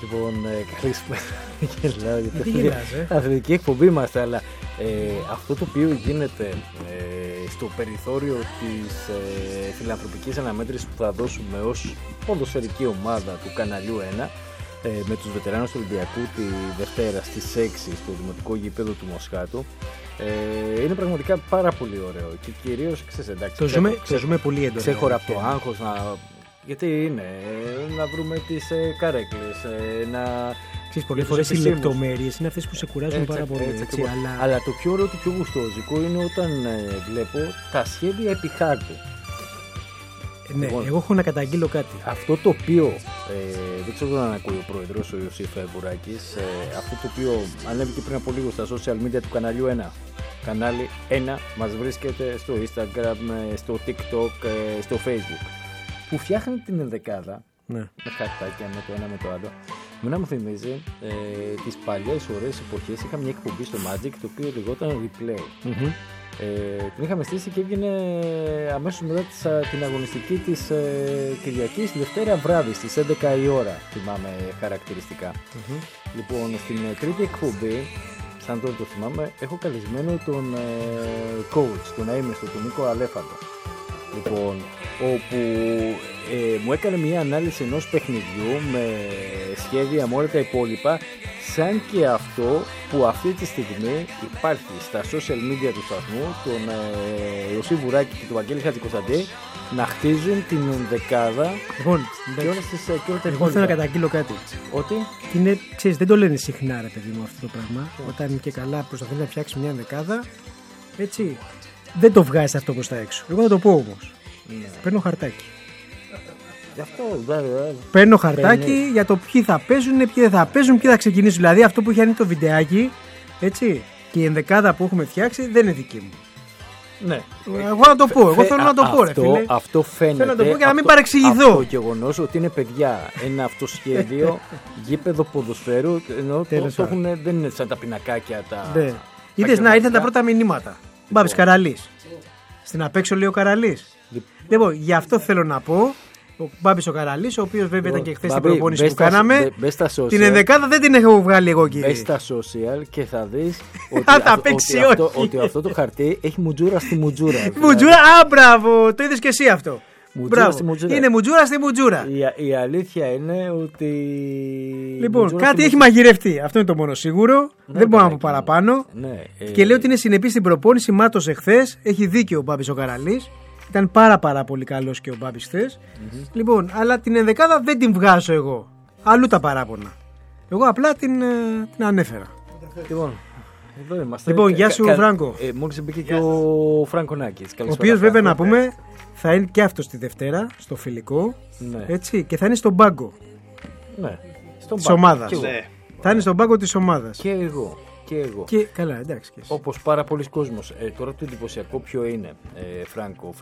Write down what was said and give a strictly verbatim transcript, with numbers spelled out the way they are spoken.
Λοιπόν, ε, καλησπέρα. Γελάω γιατί Τι γελάς, ε? αθλητική εκπομπή είμαστε, αλλά ε, αυτό το οποίο γίνεται ε, στο περιθώριο της ε, φιλανθρωπικής αναμέτρησης που θα δώσουμε ως ποδοσφαιρική ομάδα του καναλιού ένα ε, με τους βετεράνους του Ολυμπιακού τη Δευτέρα στις έξι στο δημοτικό γήπεδο του Μοσχάτου, ε, είναι πραγματικά πάρα πολύ ωραίο και κυρίως, ξέρεις, εντάξει, το, ζούμε, ξέ, το ζούμε πολύ έντονα. Ξέχωρα από το άγχος να... Γιατί είναι, να βρούμε τις ε, καρέκλες, ε, να... Ξέρεις, πολλές φορές οι λεπτομέρειες είναι αυτές που σε κουράζουν έτσι, πάρα πολύ. Έτσι, έτσι, αλλά... αλλά το πιο ωραίο, το πιο γουστόζικο είναι όταν ε, βλέπω τα σχέδια επί χάρτου. Ε, ναι, λοιπόν, εγώ έχω να καταγγείλω κάτι. Αυτό το οποίο, ε, δεν ξέρω αν ακούει ο πρόεδρος, ο Ιωσήφ Μπουράκης, ε, αυτό το οποίο ανέβηκε πριν από λίγο στα social media του καναλιού ένα. Κανάλι ένα, μας βρίσκεται στο Instagram, στο TikTok, ε, στο Facebook. Που φτιάχνει την ενδεκάδα, ναι, με χαρτάκια, με το ένα με το άλλο. Μένα μου θυμίζει ε, τις παλιές ωραίες εποχές. Είχα μια εκπομπή στο Magic το οποίο λεγόταν Replay. Mm-hmm. Ε, την είχαμε στήσει και έβγαινε αμέσως μετά της, την αγωνιστική της ε, Κυριακής Δευτέρα βράδυ στις έντεκα η ώρα, θυμάμαι χαρακτηριστικά. Mm-hmm. Λοιπόν, στην ε, τρίτη εκπομπή, σαν τώρα το θυμάμαι, έχω καλεσμένο τον ε, coach, τον αείμνηστο, τον Νίκο Αλέφαντο. Λοιπόν, όπου ε, μου έκανε μια ανάλυση ενός παιχνιδιού με σχέδια με όλα τα υπόλοιπα, σαν και αυτό που αυτή τη στιγμή υπάρχει στα social media του σταθμού, τον ε, Ιωσήφ Μπουράκη και τον Βαγγέλη Χατζικοσταντή, να χτίζουν την δεκάδα. Λοιπόν, και όλες τις, και όλα τα εγώ θέλω να καταγγείλω κάτι. Ότι είναι, ξέρεις, δεν το λένε συχνά, ρε παιδί μου, αυτό το πράγμα. Yeah. Όταν και καλά προσπαθεί να φτιάξει μια δεκάδα, έτσι. Δεν το βγάζει αυτό προς τα έξω. Εγώ θα το πω όμως. Ναι. Παίρνω χαρτάκι. Γι' αυτό, δε, δε. Παίρνω χαρτάκι Παίρνει. για το ποιοι θα παίζουν, ποιοι δεν θα παίζουν, ποιοι θα ξεκινήσουν. Δηλαδή αυτό που έχει ανοίξει το βιντεάκι, έτσι, και η ενδεκάδα που έχουμε φτιάξει δεν είναι δική μου. Ναι. Εγώ να το πω. Εγώ Φε, θέλω να το πω, αυτό, ρε φίλε. Αυτό φαίνεται. Θέλω να το πω για να μην παρεξηγηθώ. Αυτό το γεγονός ότι είναι παιδιά ένα αυτοσχέδιο γήπεδο ποδοσφαίρου, ενώ το, το έχουν, δεν είναι σαν τα πινακάκια τα. Ναι. Είδες να ήρθαν τα πρώτα μηνύματα. Μπάμπης Καραλής. Στην απέξω λέει ο Καραλής. Λοιπόν, γι' αυτό θέλω να πω. Ο Μπάμπης ο Καραλής, ο οποίος βέβαια ήταν και χθες στην προπόνηση που κάναμε. Την ενδεκάδα δεν την έχω βγάλει εγώ, κύριε. Μπες στα social και θα δεις ότι, α, ότι, αυτό, ότι αυτό το χαρτί έχει μουτζούρα στη μουτζούρα. Μουτζούρα, α, μπράβο, το είδες και εσύ αυτό. Μουτζούρα στη μουτζούρα. Είναι μουτζούρα στη μουτζούρα. Η, η αλήθεια είναι ότι. Λοιπόν, κάτι έχει μαγειρευτεί. Αυτό είναι το μόνο σίγουρο. Ναι, δεν μπορώ να πω παραπάνω. Ναι, ε... Και λέω ότι είναι συνεπής στην προπόνηση. Μάτωσε χθες. Έχει δίκιο ο Μπάμπης ο Καραλής. Ήταν πάρα πάρα πολύ καλός και ο Μπάμπης χθες. Mm-hmm. Λοιπόν, αλλά την ενδεκάδα δεν την βγάζω εγώ. Αλλού τα παράπονα. Εγώ απλά την, την ανέφερα. Λοιπόν, εδώ είμαστε. Λοιπόν, γεια σου, κα, Φράγκο. Ε, μόλις μπήκε και ο Φράγκο Νάκης. Ο οποίος βέβαια να πούμε θα είναι και αυτό τη Δευτέρα στο φιλικό. Ναι. Έτσι, και θα είναι στον πάγκο. Ναι. Της ομάδας. Ναι. Θα είναι στον πάγκο της ομάδας. Και εγώ. Και εγώ. Και, καλά, εντάξει. Όπως πάρα πολλοί κόσμος. Ε, τώρα το εντυπωσιακό ποιο είναι, ε, Φράγκο.